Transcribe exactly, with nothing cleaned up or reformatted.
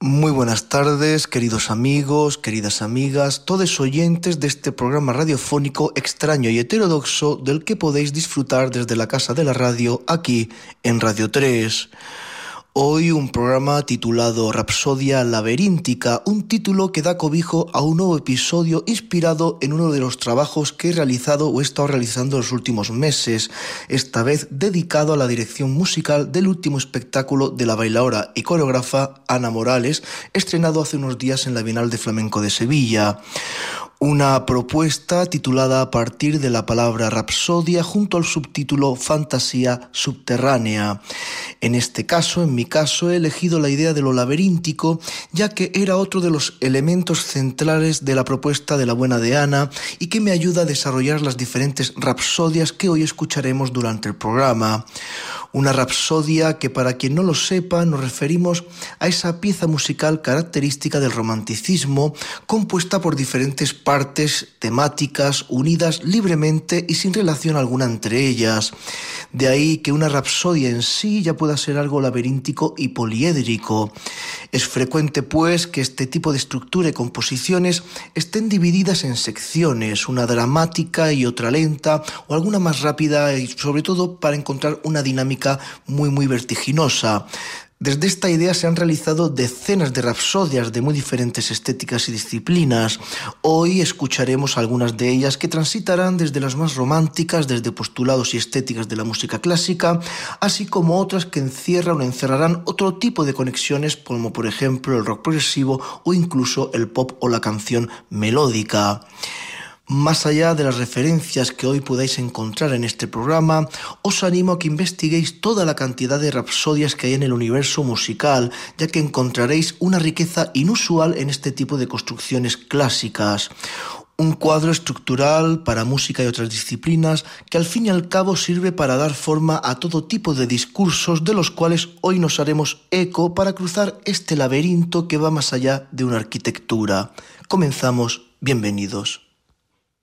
Muy buenas tardes, queridos amigos, queridas amigas, todos oyentes de este programa radiofónico extraño y heterodoxo del que podéis disfrutar desde la casa de la radio aquí en Radio tres. Hoy un programa titulado Rapsodia Laberíntica, un título que da cobijo a un nuevo episodio inspirado en uno de los trabajos que he realizado o he estado realizando en los últimos meses, esta vez dedicado a la dirección musical del último espectáculo de la bailaora y coreógrafa Ana Morales, estrenado hace unos días en la Bienal de Flamenco de Sevilla. Una propuesta titulada a partir de la palabra rapsodia junto al subtítulo Fantasía subterránea. En este caso, en mi caso, he elegido la idea de lo laberíntico, ya que era otro de los elementos centrales de la propuesta de la buena de Ana y que me ayuda a desarrollar las diferentes rapsodias que hoy escucharemos durante el programa. Una rapsodia que, para quien no lo sepa, nos referimos a esa pieza musical característica del romanticismo, compuesta por diferentes partes temáticas unidas libremente y sin relación alguna entre ellas. De ahí que una rapsodia en sí ya pueda ser algo laberíntico y poliédrico. Es frecuente, pues, que este tipo de estructura y composiciones estén divididas en secciones, una dramática y otra lenta, o alguna más rápida, y sobre todo para encontrar una dinámica muy muy vertiginosa. Desde esta idea se han realizado decenas de rapsodias de muy diferentes estéticas y disciplinas. Hoy escucharemos algunas de ellas que transitarán desde las más románticas, desde postulados y estéticas de la música clásica, así como otras que encierran o encerrarán otro tipo de conexiones, como por ejemplo el rock progresivo o incluso el pop o la canción melódica. Más allá de las referencias que hoy podáis encontrar en este programa, os animo a que investiguéis toda la cantidad de rapsodias que hay en el universo musical, ya que encontraréis una riqueza inusual en este tipo de construcciones clásicas. Un cuadro estructural para música y otras disciplinas que al fin y al cabo sirve para dar forma a todo tipo de discursos de los cuales hoy nos haremos eco para cruzar este laberinto que va más allá de una arquitectura. Comenzamos, bienvenidos.